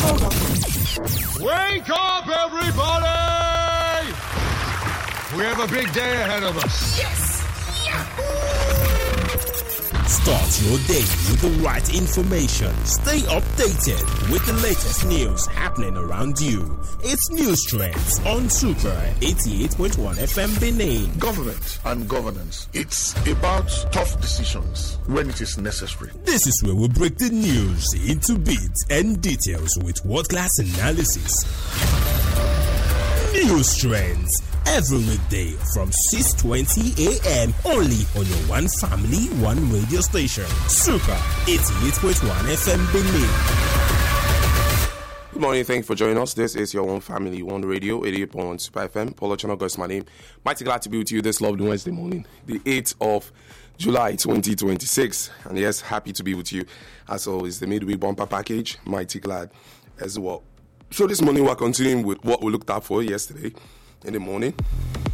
Wake up, everybody! We have a big day ahead of us. Yes! Start your day with the right information. Stay updated with the latest news happening around you. It's News Trends on Super 88.1 FM Benin. Government and governance. It's about tough decisions when it is necessary. This is where we break the news into bits and details with world-class analysis. News Trends. Every weekday from 6:20 a.m. only on your One Family, One Radio station. Super 88.1 FM Benin. Good morning, thank you for joining us. This is your One Family, One Radio, 88.1 Super FM. Paulo Channel is my name. Mighty glad to be with you this lovely Wednesday morning, the 8th of July 2026. And yes, happy to be with you. As always, the midweek bumper package, mighty glad as well. So this morning we're continuing with what we looked at for yesterday in the morning.